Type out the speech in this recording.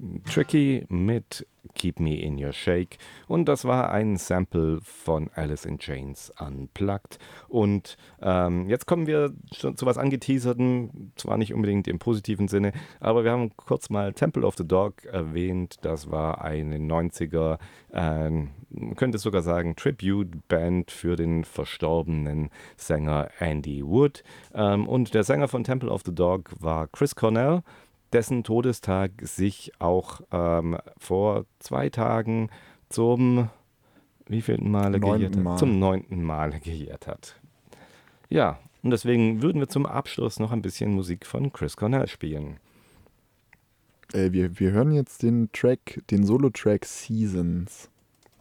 Tricky mit Keep Me in Your Shake und das war ein Sample von Alice in Chains Unplugged und jetzt kommen wir schon zu was angeteasertem, zwar nicht unbedingt im positiven Sinne, aber wir haben kurz mal Temple of the Dog erwähnt, das war eine 90er, man könnte sogar sagen Tribute-Band für den verstorbenen Sänger Andy Wood und der Sänger von Temple of the Dog war Chris Cornell, dessen Todestag sich auch vor 2 Tagen zum wievielten Male gejährt Neunten hat? Mal. Zum 9. Male gejährt hat. Ja, und deswegen würden wir zum Abschluss noch ein bisschen Musik von Chris Cornell spielen. Wir hören jetzt den Solo-Track Seasons.